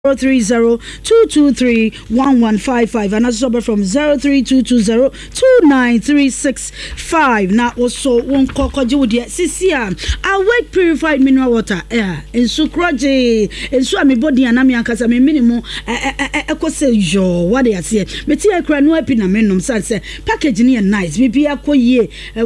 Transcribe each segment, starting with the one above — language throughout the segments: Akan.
030-223-1155 and that's number from 03220-2936-5. Now also one kokoji with the CCR. Awake purified mineral water. In sukroje. In su ami body anami ankasa me minimum ekose jo what they say. Meti ekra no epi na menum say package ni nice. Bibi akoye.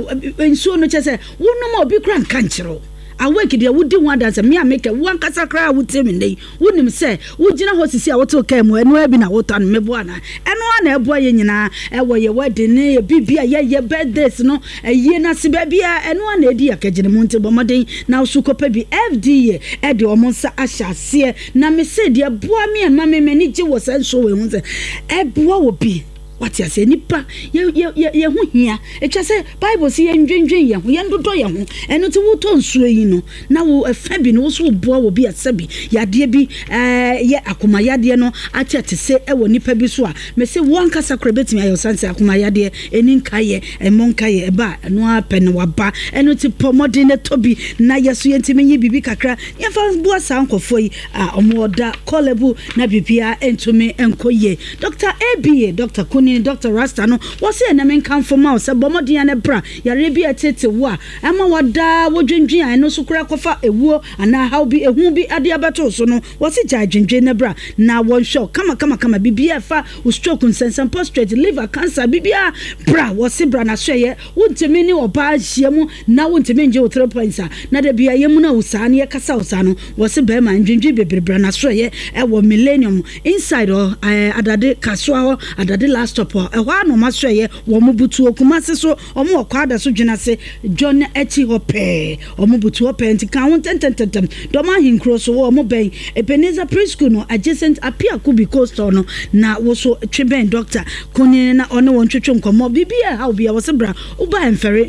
In su no chese wo no ma obi kra nkanchiro. Awake there would do one dance me make one kasa cry would tell me wouldn't say would you know what to see what to came when we been out on me buana and one boy nyina e wo ye wedding e bibia ye birthdays no e ye na se bia and one edi akagene monte bomoden na usukopa bi FDA e de omonsa ahyase na me say de boa me and mama me ni je wo say so we hu say e boa wo bi what you say nipa ye hu hia e twa say Bible say ndwendwen ye hu ye ndodo ye hu eno ti wo to nsuo yi no na wo efa bi no wo so boa wo bi asabi yade bi ye akoma yade no ache te se e wo nipa bi so a me say wo ankasa kora betimi ayo sanse akoma yade eni nkaye e monkaye e ba no apen wa ba eno ti pomode ne tobi na yeso ye ntimi yi bibi kakra ye fa boa sa nkofo yi omoda kolebu na bibia entumi enkoye Dr. ABA Dr. Dr. Rasta no was say na men kan for mouse say bomodi ane bra yare bi atete wo a ama wada wodwendwen an no so kura kofa ewuo ana how bi ehu bi ade abato so no was say jadwendwen na bra na won show kama bibia fa wo stroke nsensan prostate liver cancer bibia bra was say bra na hweye wontemi ni oba hyiamu na wontemi nje wo 3 points na da bia yemu na usa na ye kasa usa no was say be man dwendwen bebre bra na hweye e wo millennium inside adade kaswa ho adade last stop ehwa no masweye wo mubutu okumase so omo okwada so dwena se John echi hope omo butu hope nti kan won tententem do ma hinkro so wo omo ben Ebenezer preschool no adjacent apia kubi coastal no na wo so tweben doctor koni na ono won twetwe nkomo bibia ha obi a wo se bra uba emfere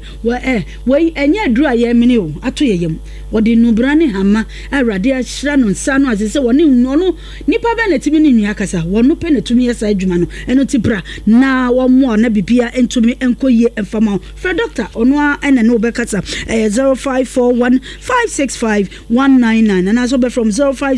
we enye adura ye mini o ato yeyem wodi nubrane hama awrade ahira no nsa no asese woni ono nipa be na timi ni nua kasa wono pe na tumi yesa adwuma no eno ti bra na wo na bibia entumi enkoye enfama fra doctor ono ene no be kasa 0541565199 and also be from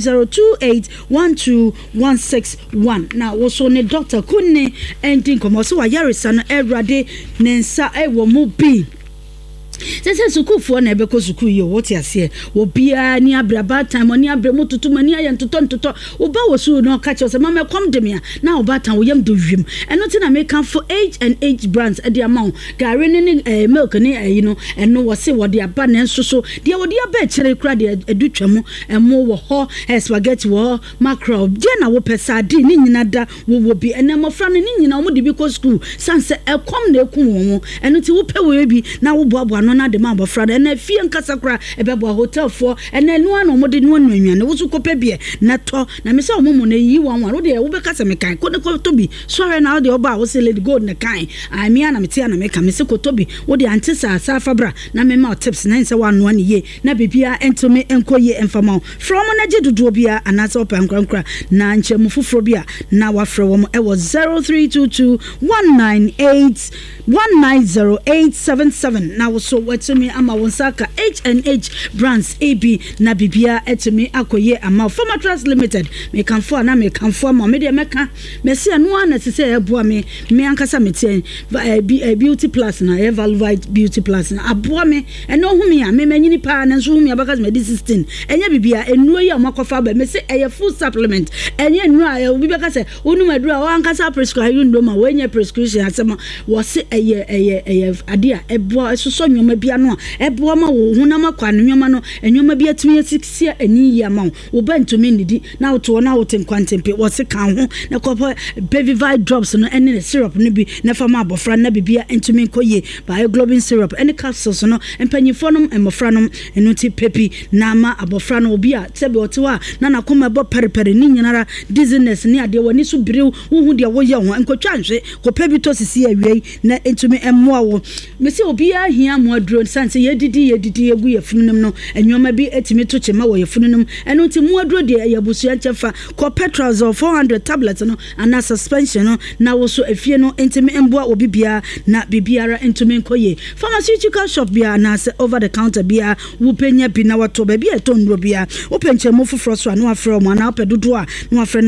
0502812161 na wo so ne doctor kunne ending komo so wa yaresa no awrade nensa wo mo bi sese sukufu na ebeko suku yi wo ti ase wo bia ni abraba time oni abremu tutu mani aye ntoto wo ba wo su no ka che se mama kom de me na wo ba tan wo yam do hwim eno ti na make for H&H brands e de amount gare ni milk ni you know eno wo se wo de aba na nso so de wo de aba kire kura de edutwam emo wo ho spaghetti wo mackerel je na wo pesa di ni nyina da wo bi enemo fra ni nyina wo de bi ko school sanse ekom na ekum wo eno ti wo pe wo bi na wo boabo no na de ma bofra na fie nkasa kra ebebo hotel for ena no ano mo de no anwan wo su kopa bie na to na me se o momo na yi wanwan wo de wo be kasa me kan ko ne ko to bi sorry na wo de oba wo se lady gold na kan I me ana me tia na me ka me se ko to bi wo de antisa sa fabra na me ma tips na nse wa no ye na bibia entome enkoye enfama from na je dodo bia anasa opa nkra na nchemu fufuro bia na wafre wo e was 0322190877 na wo so wetumi ama wonsaka H&H brands AB na bibia etumi akoye ama Former Trust Limited me kanfo na me kanfo ama me de meka me se anu na se eboa me ankasa metie beauty plus na Evalvite beauty plus na aboa me eno hu me a me manyini pa na so hu me abaka me 16 enye bibia enuo yi amakofa ba me se eye full supplement enye enu a bibia ka se onu madura wa ankasa prescribe ndoma wenye prescription asema wo se eye ade a eboa so nyoma bia no eboa ma wo hunama kwa nyoma no nyoma bia tumi asikisia ani ya ma wo bantumi nidi na wo to na wo ten kwantempe wo se kan ho na kopa Bevivite drops no ene syrup no bi na fama abofra na bibia entumi koye bioglobin syrup ene capsules no empanyifo no emofra no eno ti pepi na ma abofra no obi a tebe otewa na nakoma bo perepere ni nyinara dizziness ni ade woni so birew hu de wo ye ho enkotwa nhwe kopa bi to sisi awie na entumi emmoa wo me se obi a hia mo aduro sanse yedidi egu yefunum no enwoma bi etimi to chema wo yefunum eno nti mu aduro de yabusu anchefa ko petrozole 400 tablets no ana suspension no na wo so afie no entimi emboa obibia na bibiara entimi nkoye pharmaceutical shop bia na se over the counter bia wo penya bi na wato ba bia eto ndro bia wo penche mo foforo so na afre mo na apedodo a na afre